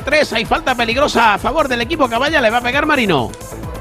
3. Hay falta peligrosa a favor del equipo Caballa. Le va a pegar Marino.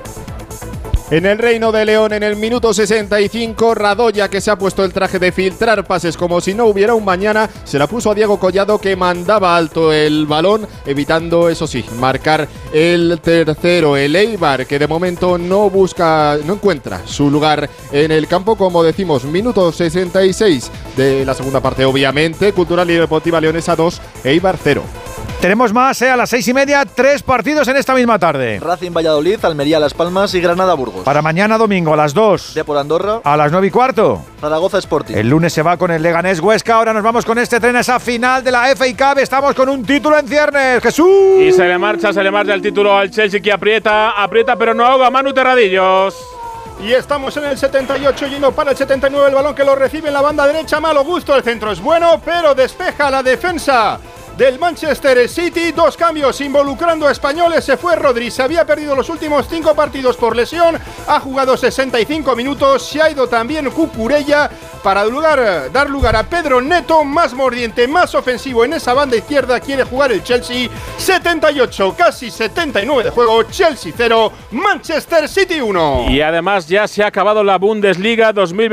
En el Reino de León, en el minuto 65, Radoya, que se ha puesto el traje de filtrar pases como si no hubiera un mañana, se la puso a Diego Collado, que mandaba alto el balón, evitando, eso sí, marcar el tercero. El Eibar, que de momento no encuentra su lugar en el campo, como decimos, minuto 66 de la segunda parte, obviamente. Cultural y Deportiva Leonesa 2, Eibar 0. Tenemos más, a las 6:30, 3 partidos en esta misma tarde. Racing Valladolid, Almería Las Palmas y Granada Burgos. Para mañana domingo a las 2. Depor Andorra. A las 9:15. Zaragoza Sporting. El lunes se va con el Leganés Huesca. Ahora nos vamos con este tren a esa final de la FA Cup. Estamos con un título en ciernes. ¡Jesús! Y se le marcha el título al Chelsea, que aprieta, pero no ahoga. Manu Terradillos. Y estamos en el 78, yendo para el 79, el balón que lo recibe en la banda derecha. Malo gusto, el centro es bueno, pero despeja la defensa del Manchester City. 2 cambios involucrando a españoles. Se fue Rodri, se había perdido los últimos 5 partidos por lesión, ha jugado 65 minutos. Se ha ido también Cucurella para dar lugar a Pedro Neto, más mordiente, más ofensivo en esa banda izquierda. Quiere jugar el Chelsea. 78, casi 79 de juego. Chelsea 0, Manchester City 1. Y además ya se ha acabado la Bundesliga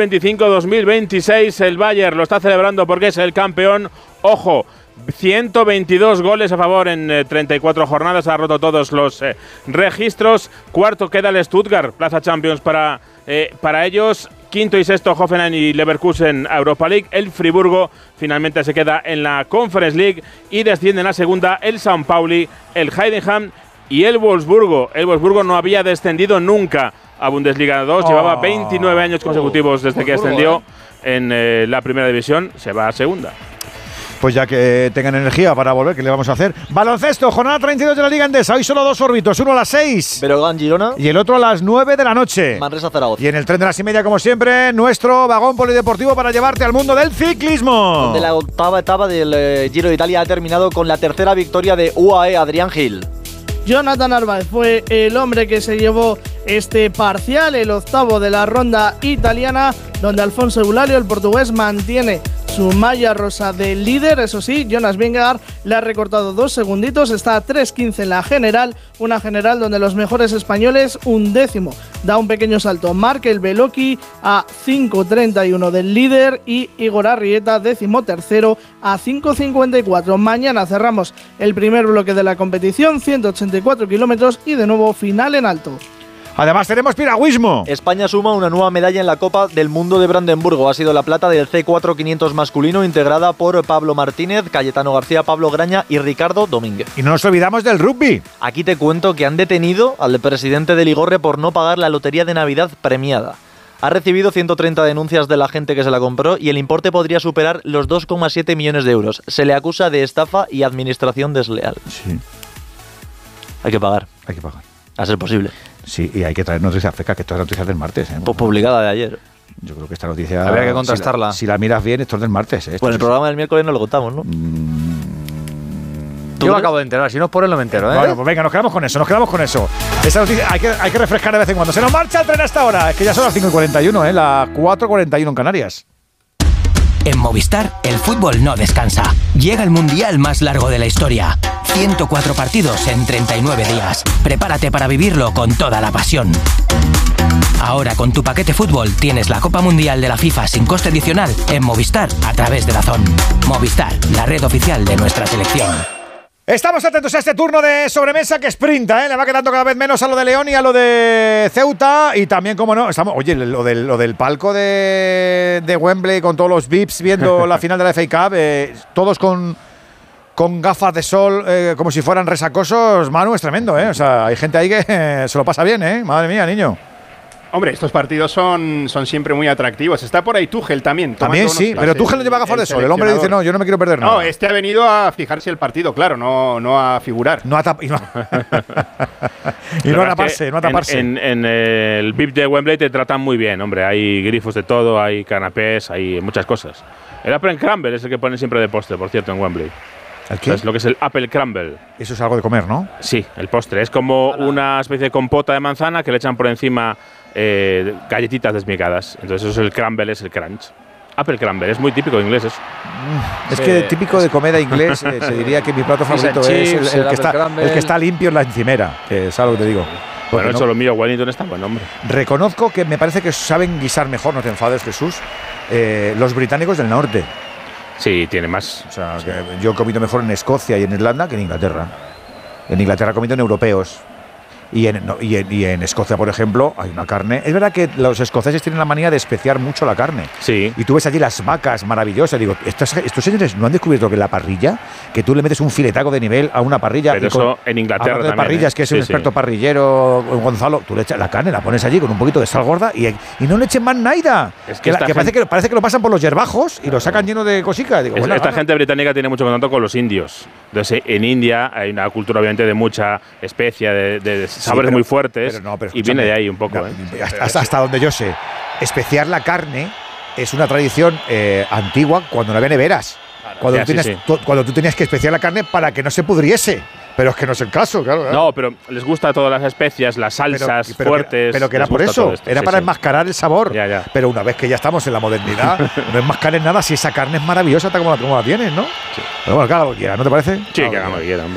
2025-2026. El Bayern lo está celebrando porque es el campeón. Ojo, 122 goles a favor en 34 jornadas, ha roto todos los registros. Cuarto queda el Stuttgart, plaza Champions para ellos. Quinto y sexto Hoffenheim y Leverkusen a Europa League. El Friburgo finalmente se queda en la Conference League y descienden a segunda el San Pauli, el Heidenheim y el Wolfsburgo. El Wolfsburgo no había descendido nunca a Bundesliga 2, llevaba 29 años consecutivos desde que ascendió en la primera división, se va a segunda. Pues ya que tengan energía para volver, ¿qué le vamos a hacer? Baloncesto, jornada 32 de la Liga Endesa. Hoy solo 2 órbitos, uno a las 6. Breogán Girona. Y el otro a las 9 de la noche. Manresa Zaragoza. Y en el tren de las 6:30, como siempre, nuestro vagón polideportivo para llevarte al mundo del ciclismo. Donde la octava etapa del Giro de Italia ha terminado con la tercera victoria de UAE Adrián Gil. Jonathan Narváez fue el hombre que se llevó este parcial, el octavo de la ronda italiana, donde Alfonso Eulario, el portugués, mantiene su malla rosa de líder. Eso sí, Jonas Vingegaard le ha recortado 2 segunditos, está a 3.15 en la general, una general donde los mejores españoles, un décimo, da un pequeño salto. Marc el Beloki a 5.31 del líder y Igor Arrieta, 13º, a 5.54. Mañana cerramos el primer bloque de la competición, 184 kilómetros y de nuevo final en alto. Además tenemos piragüismo. España suma una nueva medalla en la Copa del Mundo de Brandenburgo. Ha sido la plata del C4 500 masculino, integrada por Pablo Martínez, Cayetano García, Pablo Graña y Ricardo Domínguez. Y no nos olvidamos del rugby. Aquí te cuento que han detenido al presidente de Ligorre por no pagar la lotería de Navidad premiada. Ha recibido 130 denuncias de la gente que se la compró y el importe podría superar los 2,7 millones de euros. Se le acusa de estafa y administración desleal. Sí. Hay que pagar. Hay que pagar. A ser posible. Sí, y hay que traer noticias frescas, que esto es la noticia del martes. Pues publicada de ayer. Yo creo que esta noticia... Habría que contrastarla. Si la miras bien, esto es del martes. Pues el programa del miércoles no lo contamos, ¿no? Yo me acabo de enterar, si no es por él no me entero, ¿eh? Bueno, pues venga, nos quedamos con eso. Esa noticia hay que refrescar de vez en cuando. Se nos marcha el tren hasta ahora. Es que ya son las 5:41, las 4:41 en Canarias. En Movistar, el fútbol no descansa. Llega el mundial más largo de la historia. 104 partidos en 39 días. Prepárate para vivirlo con toda la pasión. Ahora con tu paquete fútbol tienes la Copa Mundial de la FIFA sin coste adicional en Movistar a través de DAZN. Movistar, la red oficial de nuestra selección. Estamos atentos a este turno de sobremesa que sprinta, le va quedando cada vez menos a lo de León y a lo de Ceuta. Y también, como no, oye, lo del palco de Wembley con todos los VIPs viendo la final de la FA Cup, todos con gafas de sol como si fueran resacosos. Manu, es tremendo, o sea, hay gente ahí que se lo pasa bien, madre mía, niño. Hombre, estos partidos son siempre muy atractivos. Está por ahí Tuchel también. También sí, pero Tuchel no lleva gafas de sol. El hombre dice, no, yo no me quiero perder nada. No, este ha venido a fijarse el partido, claro, no a figurar. No a taparse. En el VIP de Wembley te tratan muy bien, hombre. Hay grifos de todo, hay canapés, hay muchas cosas. El Apple Crumble es el que ponen siempre de postre, por cierto, en Wembley. ¿El qué? Es lo que es el Apple Crumble. Eso es algo de comer, ¿no? Sí, el postre. Es como una especie de compota de manzana que le echan por encima galletitas desmigadas. Entonces eso es el crumble, es el crunch. Apple crumble, es muy típico de inglés eso. Es que típico de comedia inglés, se diría que mi plato favorito es el que está limpio en la encimera, que es algo que te digo. Bueno, eso lo mío, Wellington está buen hombre. Reconozco que me parece que saben guisar mejor, no te enfades, Jesús, los británicos del norte. Sí, tiene más. O sea, que yo he comido mejor en Escocia y en Irlanda que en Inglaterra. En Inglaterra he comido en europeos. Y en Escocia, por ejemplo, hay una carne. Es verdad que los escoceses tienen la manía de especiar mucho la carne. Sí. Y tú ves allí las vacas maravillosas. Digo, estos señores no han descubierto que la parrilla, que tú le metes un filetaco de nivel a una parrilla. Pero eso en Inglaterra también. De parrillas, que es un experto parrillero, Gonzalo, tú le echas la carne, la pones allí con un poquito de sal gorda y no le echen más nada. Es que parece que lo pasan por los yerbajos y lo sacan lleno de cositas. Digo, esta gente británica tiene mucho contacto con los indios. Entonces, en India hay una cultura, obviamente, de mucha especia, de sabores muy fuertes, y viene de ahí un poco. Hasta donde yo sé, especiar la carne es una tradición antigua cuando no había neveras. Cuando tú tenías que especiar la carne para que no se pudriese. Pero es que no es el caso, claro. No, pero les gusta todas las especias, las salsas fuertes. Pero que era por eso, era para enmascarar el sabor. Ya. Pero una vez que ya estamos en la modernidad, no enmascares nada si esa carne es maravillosa tal como la tienes, ¿no? Sí. Pero bueno, que haga lo que quiera, ¿no te parece? Sí, que haga lo que quiera, hombre.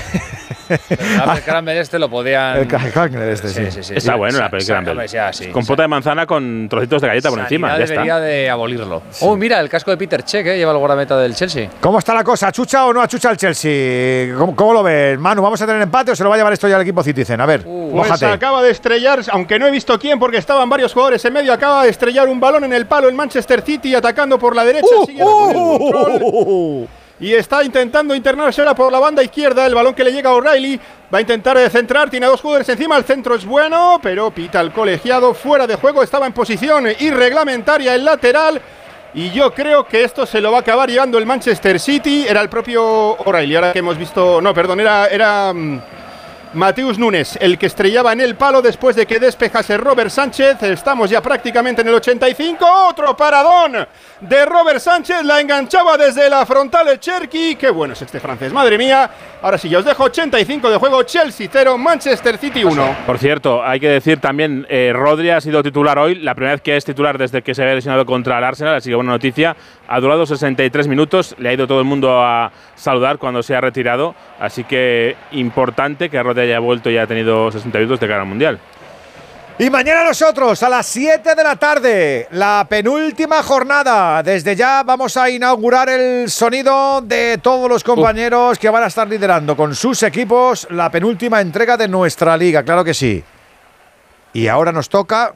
El crumble este lo podían… El crumble este, sí. Está bueno el Apple crumble. Compota de manzana con trocitos de galleta por encima. Debería de abolirlo. Sí. Oh, mira, el casco de Peter Cech, lleva el guardameta del Chelsea. ¿Cómo está la cosa? ¿Achucha o no achucha el Chelsea? ¿Cómo lo ves? Manu, ¿vamos a tener empate o se lo va a llevar esto ya el equipo Citizen? A ver, pues acaba de estrellar, aunque no he visto quién porque estaban varios jugadores en medio, acaba de estrellar un balón en el palo el Manchester City atacando por la derecha, sigue con el control y está intentando internarse ahora por la banda izquierda, el balón que le llega a O'Reilly, va a intentar centrar, tiene a dos jugadores encima, el centro es bueno, pero pita el colegiado, fuera de juego, estaba en posición irreglamentaria el lateral. Y yo creo que esto se lo va a acabar llevando el Manchester City. Era el propio O'Reilly, ahora que hemos visto… No, perdón, era Mateus Nunes el que estrellaba en el palo después de que despejase Robert Sánchez. Estamos ya prácticamente en el 85. ¡Otro paradón de Robert Sánchez! La enganchaba desde la frontal el Cherki. ¡Qué bueno es este francés! ¡Madre mía! Ahora sí, ya os dejo 85 de juego. Chelsea 0, Manchester City 1. Por cierto, hay que decir también, Rodri ha sido titular hoy. La primera vez que es titular desde que se había lesionado contra el Arsenal, así que buena noticia. Ha durado 63 minutos. Le ha ido todo el mundo a saludar cuando se ha retirado. Así que importante que Rodri haya vuelto y haya tenido 60 minutos de cara al Mundial. Y mañana nosotros a las 7 de la tarde, la penúltima jornada. Desde ya vamos a inaugurar el sonido de todos los compañeros que van a estar liderando con sus equipos la penúltima entrega de nuestra liga, claro que sí. Y ahora nos toca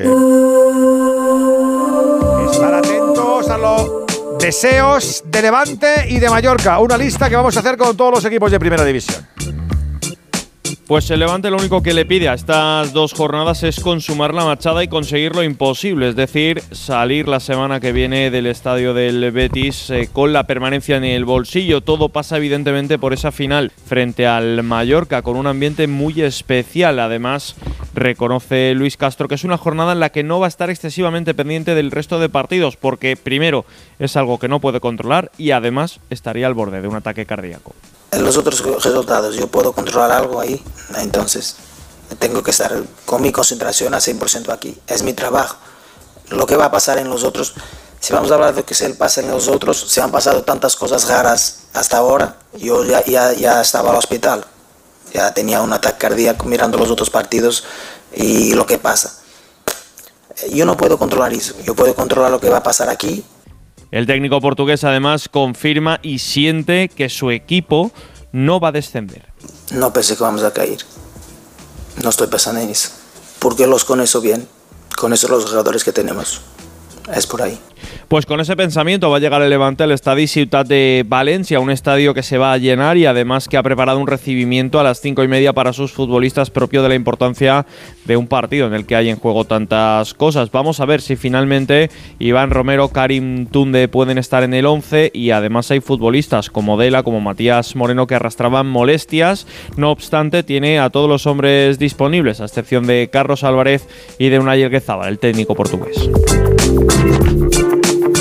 estar atentos a los deseos de Levante y de Mallorca. Una lista que vamos a hacer con todos los equipos de Primera División. Pues el Levante lo único que le pide a estas dos jornadas es consumar la machada y conseguir lo imposible, es decir, salir la semana que viene del estadio del Betis con la permanencia en el bolsillo. Todo pasa evidentemente por esa final frente al Mallorca con un ambiente muy especial. Además, reconoce Luis Castro que es una jornada en la que no va a estar excesivamente pendiente del resto de partidos porque primero es algo que no puede controlar y además estaría al borde de un ataque cardíaco. En los otros resultados yo puedo controlar algo ahí, entonces tengo que estar con mi concentración a 100% aquí, es mi trabajo. Lo que va a pasar en los otros, si vamos a hablar de lo que se pasa en los otros, se han pasado tantas cosas raras hasta ahora, yo ya estaba al hospital, ya tenía un ataque cardíaco mirando los otros partidos y lo que pasa. Yo no puedo controlar eso, yo puedo controlar lo que va a pasar aquí. El técnico portugués además confirma y siente que su equipo no va a descender. No pensé que vamos a caer. No estoy pensando en eso. Porque los conozco bien. Conozco los jugadores que tenemos. Es por ahí. Pues con ese pensamiento va a llegar el Levante al Estadi Ciutat de Valencia, un estadio que se va a llenar y además que ha preparado un recibimiento a las 5:30 para sus futbolistas propio de la importancia de un partido en el que hay en juego tantas cosas. Vamos a ver si finalmente Iván Romero, Karim Tunde pueden estar en el 11 y además hay futbolistas como Dela, como Matías Moreno que arrastraban molestias. No obstante, tiene a todos los hombres disponibles, a excepción de Carlos Álvarez y de Unai Elguezabal, el técnico portugués.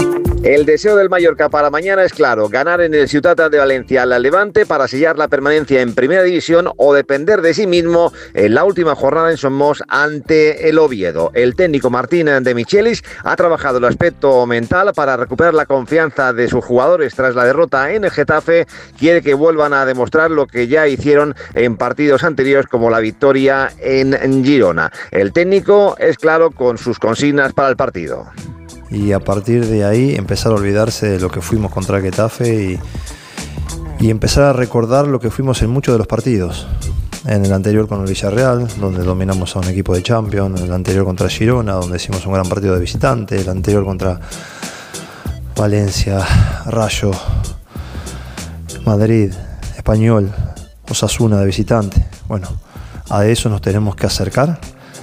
El deseo del Mallorca para mañana es claro, ganar en el Ciutat de Valencia al Levante para sellar la permanencia en Primera División o depender de sí mismo en la última jornada en Somos ante el Oviedo. El técnico Martín de Michelis ha trabajado el aspecto mental para recuperar la confianza de sus jugadores tras la derrota en el Getafe. Quiere que vuelvan a demostrar lo que ya hicieron en partidos anteriores como la victoria en Girona. El técnico es claro con sus consignas para el partido. Y a partir de ahí empezar a olvidarse de lo que fuimos contra el Getafe y empezar a recordar lo que fuimos en muchos de los partidos. En el anterior con el Villarreal, donde dominamos a un equipo de Champions, en el anterior contra Girona, donde hicimos un gran partido de visitante, el anterior contra Valencia, Rayo, Madrid, Español, Osasuna de visitante. Bueno, a eso nos tenemos que acercar.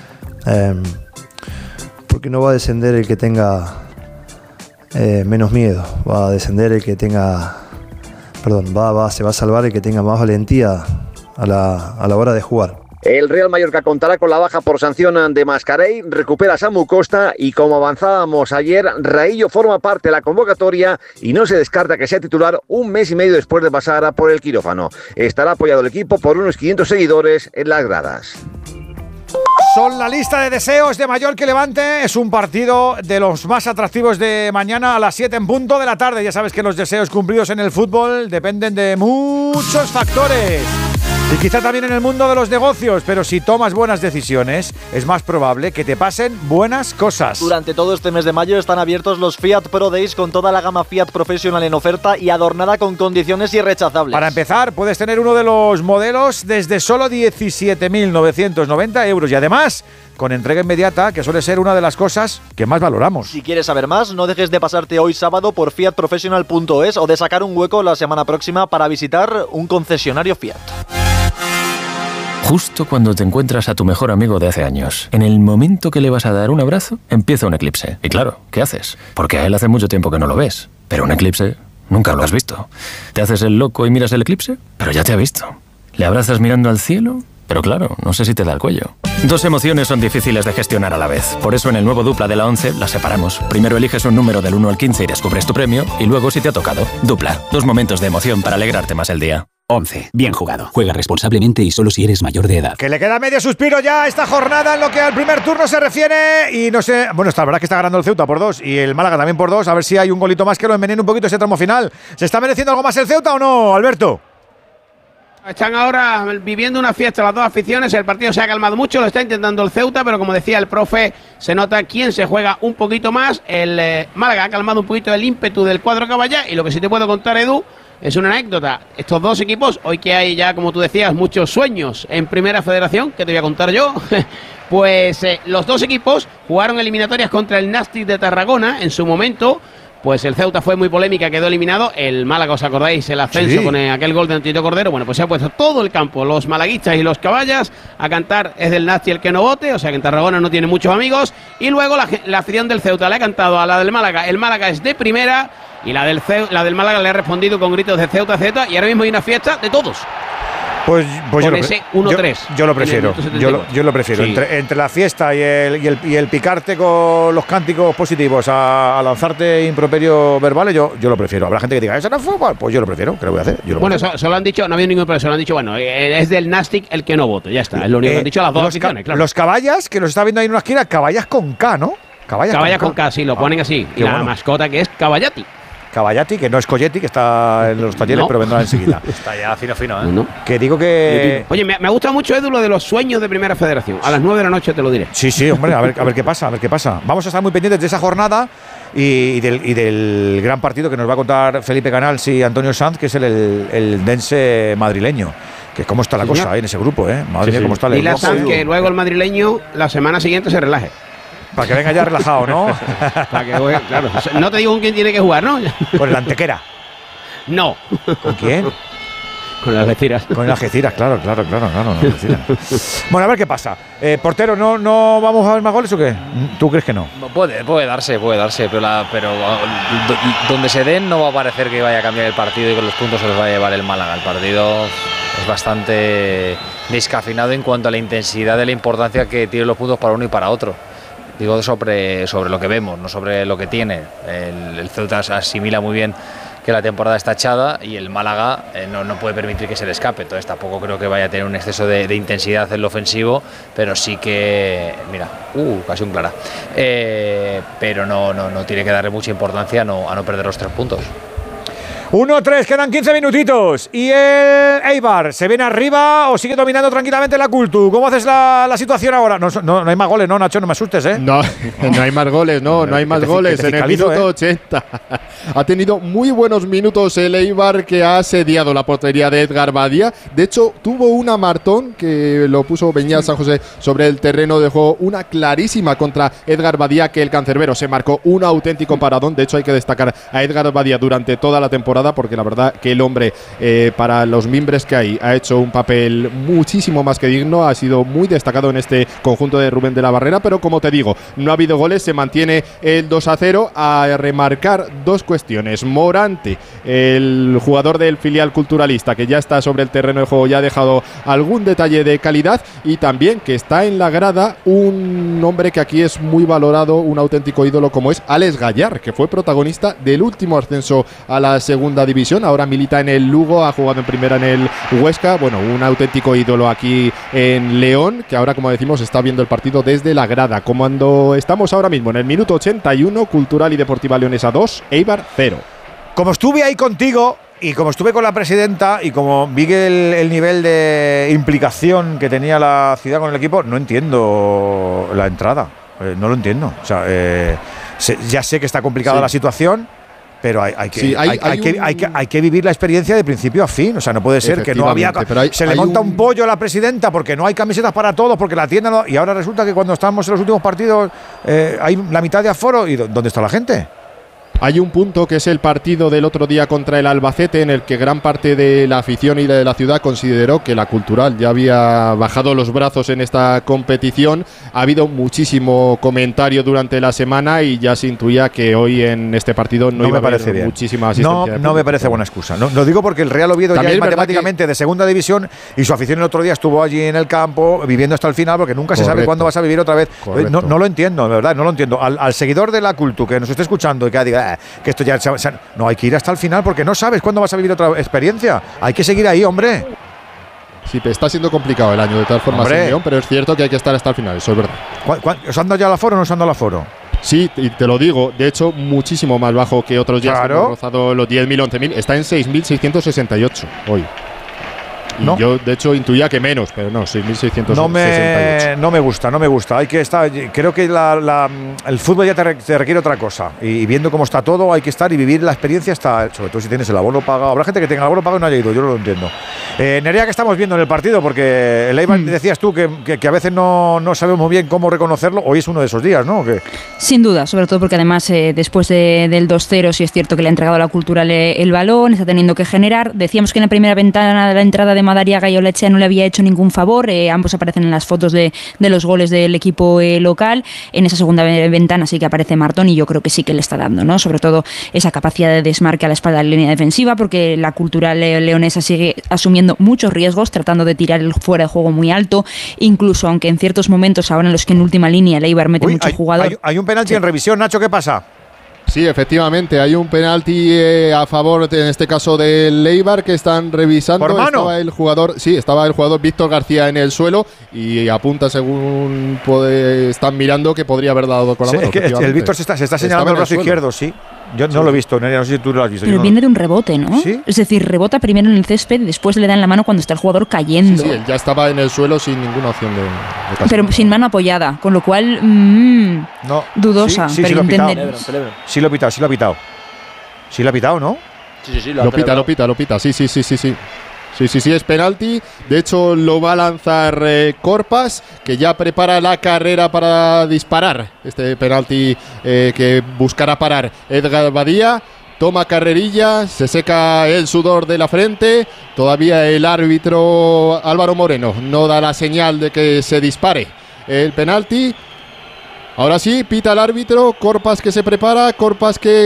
Porque no va a descender el que tenga menos miedo, va a descender el que tenga, se va a salvar el que tenga más valentía a la hora de jugar. El Real Mallorca contará con la baja por sanción de Mascarell, recupera a Samu Costa y como avanzábamos ayer, Raillo forma parte de la convocatoria y no se descarta que sea titular un mes y medio después de pasar por el quirófano. Estará apoyado el equipo por unos 500 seguidores en las gradas. Son la lista de deseos de Mallorca y Levante. Es un partido de los más atractivos de mañana a las 7 en punto de la tarde. Ya sabes que los deseos cumplidos en el fútbol dependen de muchos factores. Y quizá también en el mundo de los negocios, pero si tomas buenas decisiones, es más probable que te pasen buenas cosas. Durante todo este mes de mayo están abiertos los Fiat Pro Days con toda la gama Fiat Professional en oferta y adornada con condiciones irrechazables. Para empezar, puedes tener uno de los modelos desde solo 17.990 euros y además con entrega inmediata, que suele ser una de las cosas que más valoramos. Si quieres saber más, no dejes de pasarte hoy sábado por fiatprofessional.es o de sacar un hueco la semana próxima para visitar un concesionario Fiat. Justo cuando te encuentras a tu mejor amigo de hace años, en el momento que le vas a dar un abrazo, empieza un eclipse. Y claro, ¿qué haces? Porque a él hace mucho tiempo que no lo ves. Pero un eclipse nunca lo has visto. ¿Te haces el loco y miras el eclipse? Pero ya te ha visto. ¿Le abrazas mirando al cielo? Pero claro, no sé si te da el cuello. Dos emociones son difíciles de gestionar a la vez. Por eso en el nuevo Dupla de la 11 las separamos. Primero eliges un número del 1 al 15 y descubres tu premio. Y luego si te ha tocado. Dupla. Dos momentos de emoción para alegrarte más el día. 11. Bien jugado. Juega responsablemente y solo si eres mayor de edad. Que le queda medio suspiro ya a esta jornada en lo que al primer turno se refiere. Y no sé, bueno, la verdad es que está ganando el Ceuta por 2 y el Málaga también por 2. A ver si hay un golito más que lo envenene un poquito ese tramo final. ¿Se está mereciendo algo más el Ceuta o no, Alberto? Están ahora viviendo una fiesta las dos aficiones, el partido se ha calmado mucho, lo está intentando el Ceuta, pero como decía el profe, se nota quién se juega un poquito más. El Málaga ha calmado un poquito el ímpetu del cuadro caballá y lo que sí te puedo contar, Edu, es una anécdota. Estos dos equipos, hoy que hay ya, como tú decías, muchos sueños en Primera Federación, que te voy a contar yo, pues los dos equipos jugaron eliminatorias contra el Nàstic de Tarragona en su momento. Pues el Ceuta fue muy polémica, quedó eliminado. El Málaga, ¿os acordáis? El ascenso sí, con aquel gol de Antito Cordero. Bueno, pues se ha puesto todo el campo, los malaguistas y los caballas, a cantar Es del Nàstic el que no vote. O sea que en Tarragona no tiene muchos amigos. Y luego la afición del Ceuta le ha cantado a la del Málaga. El Málaga es de primera y la del Málaga le ha respondido con gritos de Ceuta, Ceuta. Y ahora mismo hay una fiesta de todos. Pues con ese 1-3. Yo lo prefiero. Yo lo prefiero. Sí. Entre la fiesta y el picarte con los cánticos positivos a lanzarte improperios verbales, yo lo prefiero. Habrá gente que diga, eso no es fútbol. Pues yo lo prefiero. ¿Qué le voy a hacer? Bueno, solo han dicho, no ha habido ningún problema. Solo han dicho, bueno, es del Nàstic el que no vote. Ya está. Es lo único que han dicho las dos aficiones, claro. Los caballas, que los está viendo ahí en una esquina, caballas con K, ¿no? Caballas con K, sí, lo ponen así. Y la mascota que es Caballati. Caballati, que no es Colletti, que está en los talleres, pero vendrá enseguida. Está ya fino, ¿eh? No. Que digo que… Oye, me gusta mucho, Edu, lo de los sueños de Primera Federación. A las 9 de la noche te lo diré. Sí, hombre, a ver qué pasa, Vamos a estar muy pendientes de esa jornada y del gran partido que nos va a contar Felipe Canals y Antonio Sanz, que es el dense madrileño. Que cómo está la cosa ahí en ese grupo, ¿eh? Madre mía, cómo está el grupo. Y la Sanz, que luego el madrileño la semana siguiente se relaje. Para que venga ya relajado, ¿no? Para que juegue, claro. No te digo con quién tiene que jugar, ¿no? Con el Antequera. No. ¿Con quién? Con las Algeciras. Con las Algeciras, claro. Bueno, a ver qué pasa. Portero, ¿no vamos a ver más goles o qué? ¿Tú crees que no? Puede darse, pero donde se den no va a parecer que vaya a cambiar el partido y con los puntos se los va a llevar el Málaga. El partido es bastante descafeinado en cuanto a la intensidad de la importancia que tienen los puntos para uno y para otro. Digo sobre lo que vemos, no sobre lo que tiene. El Ceuta asimila muy bien que la temporada está echada y el Málaga no puede permitir que se le escape. Entonces tampoco creo que vaya a tener un exceso de intensidad en lo ofensivo, pero sí que, mira, casi un clara. Pero no tiene que darle mucha importancia a no perder los 3 puntos. 1-3, quedan 15 minutitos. ¿Y el Eibar se viene arriba o sigue dominando tranquilamente la Cultu? ¿Cómo haces la situación ahora? No hay más goles, ¿no, Nacho? No me asustes, ¿eh? No hay más goles, no hay más goles. En el minuto 80 ha tenido muy buenos minutos el Eibar, que ha asediado la portería de Edgar Badía. De hecho, tuvo una Martón que lo puso Beñat San José sobre el terreno de juego, una clarísima contra Edgar Badía, que el cancerbero se marcó un auténtico paradón. De hecho, hay que destacar a Edgar Badía durante toda la temporada, porque la verdad que el hombre, para los mimbres que hay, ha hecho un papel muchísimo más que digno, ha sido muy destacado en este conjunto de Rubén de la Barrera, pero como te digo, no ha habido goles, se mantiene el 2-0. A remarcar 2 cuestiones. Morante, el jugador del filial culturalista, que ya está sobre el terreno de juego, ya ha dejado algún detalle de calidad, y también que está en la grada un hombre que aquí es muy valorado, un auténtico ídolo, como es Alex Gallar, que fue protagonista del último ascenso a la segunda división, ahora milita en el Lugo, ha jugado en primera en el Huesca. Bueno, un auténtico ídolo aquí en León, que ahora, como decimos, está viendo el partido desde la grada. Como estamos ahora mismo en el minuto 81, Cultural y Deportiva Leonesa 2, Eibar 0. Como estuve ahí contigo y como estuve con la presidenta y como vi que el nivel de implicación que tenía la ciudad con el equipo, no entiendo la entrada. No lo entiendo. O sea, ya sé que está complicada la situación, pero hay que vivir la experiencia de principio a fin. O sea, no puede ser que no había… se le monta un pollo a la presidenta porque no hay camisetas para todos, porque la tienda no… Y ahora resulta que cuando estamos en los últimos partidos hay la mitad de aforo. ¿Y dónde está la gente? Hay un punto que es el partido del otro día contra el Albacete, en el que gran parte de la afición y de la ciudad consideró que la Cultural ya había bajado los brazos en esta competición. Ha habido muchísimo comentario durante la semana y ya se intuía que hoy en este partido no iba a haber muchísima asistencia. No me parece buena excusa. No, lo digo porque el Real Oviedo también ya es matemáticamente de segunda división y su afición el otro día estuvo allí en el campo viviendo hasta el final, porque nunca se sabe cuándo vas a vivir otra vez. No lo entiendo, de verdad, no lo entiendo. Al seguidor de la Cultu que nos esté escuchando y que diga que esto ya… No, hay que ir hasta el final porque no sabes cuándo vas a vivir otra experiencia. Hay que seguir ahí, hombre. Sí, pero está siendo complicado el año de todas formas en León, pero es cierto que hay que estar hasta el final, eso es verdad. ¿Os han dado ya el aforo o no os han dado el aforo? Sí, y te lo digo, de hecho, muchísimo más bajo que otros días que hemos rozado los 10.000, 11.000. Está en 6.668 hoy. Y yo, de hecho, intuía que menos, pero no, 6.668. No me gusta. Hay que estar… Creo que el fútbol ya te requiere otra cosa. Y viendo cómo está todo, hay que estar y vivir la experiencia, sobre todo si tienes el abono pagado. Habrá gente que tenga el abono pagado y no haya ido, yo no lo entiendo. Nerea, ¿qué estamos viendo en el partido? Porque el Eibar, decías tú que a veces no sabemos muy bien cómo reconocerlo. Hoy es uno de esos días, ¿no? Sin duda, sobre todo porque además después del 2-0 sí es cierto que le ha entregado a la Cultural el balón, está teniendo que generar. Decíamos que en la primera ventana de la entrada de Madariaga y Olechea no le había hecho ningún favor. Ambos aparecen en las fotos de los goles del equipo local. En esa segunda ventana sí que aparece Martón y yo creo que sí que le está dando, ¿no? Sobre todo esa capacidad de desmarque a la espalda de la línea defensiva, porque la Cultural leonesa sigue asumiendo muchos riesgos, tratando de tirar el fuera de juego muy alto, incluso aunque en ciertos momentos, ahora en los que en última línea el Eibar mete mucho jugador. Hay un penalti en revisión, Nacho, ¿qué pasa? Sí, efectivamente, hay un penalti a favor, en este caso del Eibar, que están revisando. ¿Por mano? Estaba el jugador Víctor García en el suelo y apunta, según están mirando, que podría haber dado con la mano. Es que el Víctor se está señalando el brazo izquierdo, sí. Yo no lo he visto, no sé si tú lo has visto. Pero viene de un rebote, ¿no? ¿Sí? Es decir, rebota primero en el césped y después le dan la mano cuando está el jugador cayendo. Sí, él ya estaba en el suelo sin ninguna opción de pero sin mano apoyada, con lo cual dudosa. Sí, pero lo ha pitado. Sí lo ha pitado. Sí lo ha pitado, ¿no? Sí, lo pita. Sí. Sí, es penalti. De hecho, lo va a lanzar Corpas, que ya prepara la carrera para disparar. Este penalti que buscará parar Edgar Badía. Toma carrerilla, se seca el sudor de la frente. Todavía el árbitro Álvaro Moreno no da la señal de que se dispare el penalti. Ahora sí, pita el árbitro. Corpas que se prepara, Corpas que